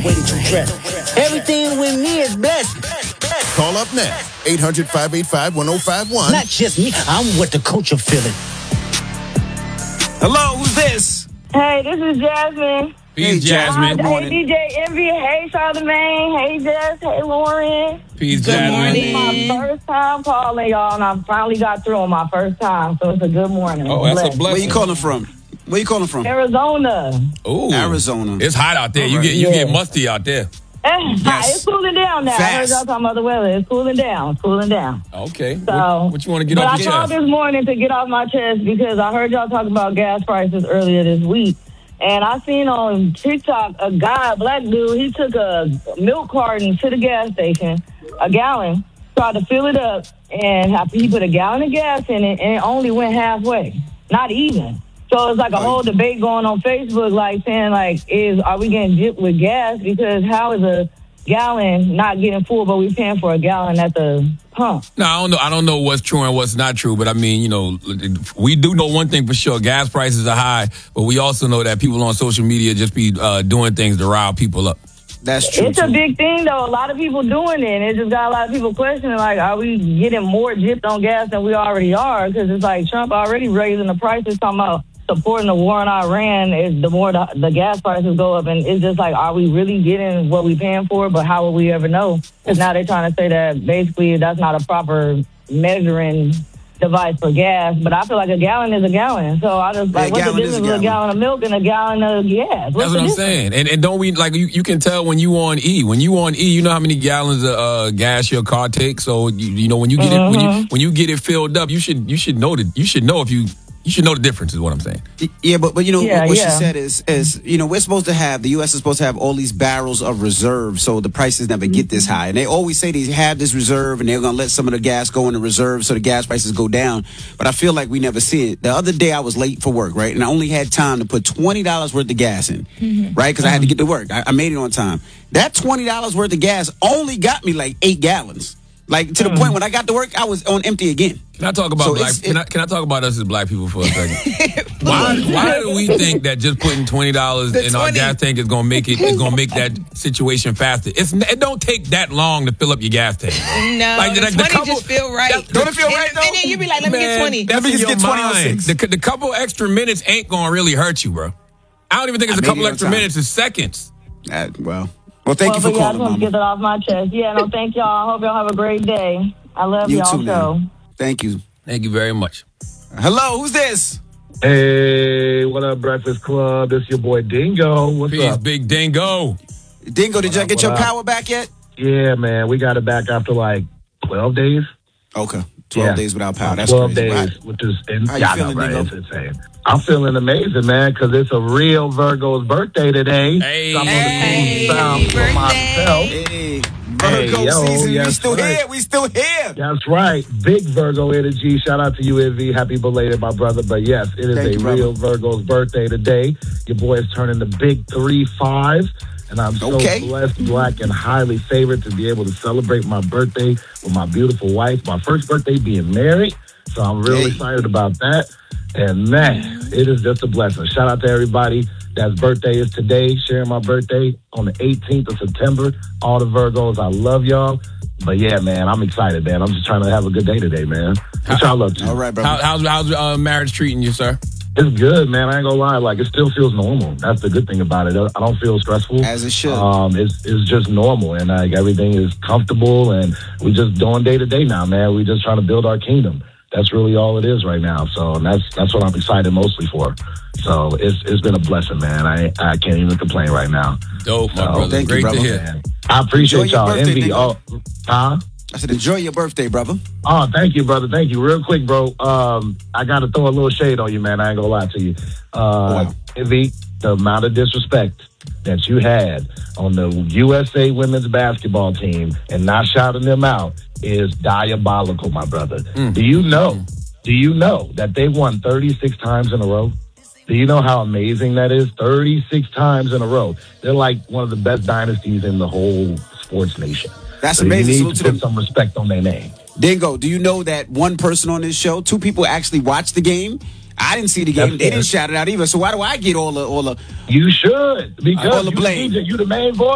way that you dress. Everything with me is blessed. Call up now. 800-585-1051. Not just me. I'm what the culture feeling. Hello, who's this? Hey, this is Jasmine. Peace, Jasmine. Hey, DJ Envy. Hey, Charlamagne. Hey, Jess. Hey, Lauren. Peace, Good Jasmine. morning. My first time calling, y'all, and I finally got through on my first time, so it's a good morning. Oh, that's a Blessed. blessing. Where you calling from? Where you calling from? Arizona. Ooh. Arizona. It's hot out there. You get musty out there. It's cooling down now. I heard Fast. y'all talking about the weather. It's cooling down. It's cooling down. Okay. So, what you want to get but off I your called chest? this morning to get off my chest because I heard y'all talk about gas prices earlier this week. And I seen on TikTok a guy, a black dude, he took a milk carton to the gas station, a gallon, tried to fill it up, and he put a gallon of gas in it, and it only went halfway. Not even. So it's like a whole debate going on Facebook, like saying, like, are we getting gypped with gas? Because how is a gallon not getting full, but we paying for a gallon at the pump? No, I don't know what's true and what's not true, but I mean, you know, we do know one thing for sure: gas prices are high. But we also know that people on social media just be doing things to rile people up. That's true. It's a big thing, though. A lot of people doing it. It just got a lot of people questioning, like, are we getting more gypped on gas than we already are? Because it's like Trump already raising the prices, talking about supporting the war in Iran. Is the more the gas prices go up, and it's just like, are we really getting what we paying for? But how will we ever know? Because now they're trying to say that basically that's not a proper measuring device for gas. But I feel like a gallon is a gallon. So I just like, what's the difference with a gallon of milk and a gallon of gas? That's what I'm saying. And don't we, like, you can tell when you on E. When you on E, you know how many gallons of gas your car takes. So you know when you get it when you get it filled up, you should know you should know the difference is what I'm saying. Yeah, but you know what she said is you know, the U.S. is supposed to have all these barrels of reserve, so the prices never get this high. And they always say they have this reserve, and they're going to let some of the gas go in the reserve so the gas prices go down. But I feel like we never see it. The other day I was late for work, right, and I only had time to put $20 worth of gas in, right, because I had to get to work. I made it on time. That $20 worth of gas only got me like 8 gallons. Like, to the point when I got to work, I was on empty again. Can I talk about can I talk about us as black people for a second? Why do we think that just putting $20 in our gas tank is gonna make that situation faster? It don't take that long to fill up your gas tank. No, like, the 20 just feel right. Don't it feel right though? And then you be like, let me get 20. Let me just get 20 on 6. The couple extra minutes ain't gonna really hurt you, bro. I don't even think it's a couple extra minutes. It's seconds. Well, thank you for calling, I just want to get that off my chest. Yeah, no, thank y'all. I hope y'all have a great day. I love You y'all too, so. man. Thank you. Thank you very much. Hello, who's this? Hey, what up, Breakfast Club? This your boy Dingo. What's Peace, up? Big Dingo. Dingo, did y'all get your power back yet? Yeah, man, we got it back after like 12 days. Okay. 12 days without power. That's 12 crazy. days, which is How you feeling, Dingo? It's insane. I'm feeling amazing, man, because it's a real Virgo's birthday today. Hey, so I'm on the for myself. Hey, Virgo season. Yes, we still right. here. We still here. That's right. Big Virgo energy. Shout out to you, Envy. Happy belated, my brother. But yes, it is Thank you, real Virgo's birthday today. Your boy is turning the big 35. And I'm so blessed, black, and highly favored to be able to celebrate my birthday with my beautiful wife. My first birthday being married. So I'm real excited about that. And man, it is just a blessing. Shout out to everybody that's birthday is today, sharing my birthday on the 18th of September. All the Virgos, I love y'all. But yeah, man, I'm excited, man. I'm just trying to have a good day today, man. What y'all up to? All right, bro. How's marriage treating you, sir? It's good, man. I ain't gonna lie. Like, it still feels normal. That's the good thing about it. I don't feel stressful. As it should. It's just normal, and like everything is comfortable, and we just doing day to day now, man. We just trying to build our kingdom. That's really all it is right now. So that's what I'm excited mostly for. So it's been a blessing, man. I can't even complain right now. Dope, my brother. Thank Great you, brother. to hear. Man. I appreciate y'all. Envy. I said, enjoy your birthday, brother. Oh, thank you, brother. Thank you. Real quick, bro. I got to throw a little shade on you, man. I ain't gonna lie to you. Envy, the amount of disrespect that you had on the USA women's basketball team and not shouting them out is diabolical, my brother. Do you know that they won 36 times in a row? Do you know how amazing that is? 36 times in a row. They're like one of the best dynasties in the whole sports nation. That's so amazing. You need to put some respect on their name. Dingo, do you know that one person on this show, 2 people actually watched the game? I didn't see the game. They didn't shout it out either. So why do I get all the You should, because all the blame? You the main voice.